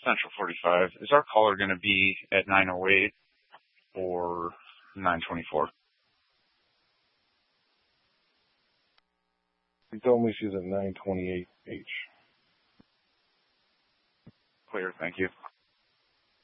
Central 45. Is our caller going to be at 908 or 924? He told me she's at 928H. Clear, thank you.